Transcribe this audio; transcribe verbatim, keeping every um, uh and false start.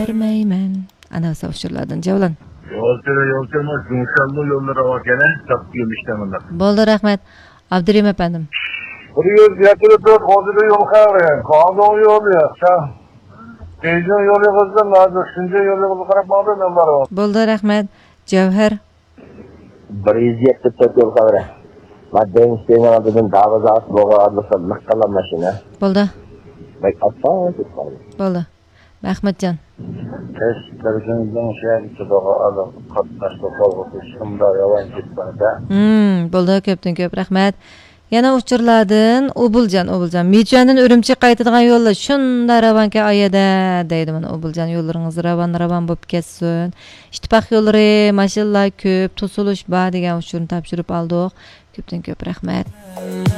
bildirmeymen. Ana savuşurlardan cevlan. Yolçara yolçama Cumhurbaşkanlığı yolları vakene takıyorum işte bunlar. Boldu rahmet. Abdurrahim efendim. Buraya yatırıp dört kodunu yol kavrayan. Kanun yolu ya. Sen Teyzon yolu kızdan lazım. Şimdi yolu kızdan bağlı ne var o? Boldu rahmet. Cevher. Bir yetip dört yol kavrayan. Maddenin isteğine adının davazası boğa adlısı mıhtalan maşina. Boldu. Bak atsan tutmalı. Boldu. Ahmetcan. Test televizyondan şey gitti boğa adam. Katlaştı kolgu. Şimdi yalan gitmedi. Hmm, boldu köptün köp rahmet. Yana uçurladın, Obulcan, Obulcan. Miçandan Ürümçi qaytadigan yo'llar shunda ravanka ayada deydi mana Obulcan yo'llaringiz ravan ravan bo'lib ketsin. İttifoq yo'llari, mashinalar ko'p, to'silish bor degan uchun topshirib oldik. Ko'pdan ko'p rahmat.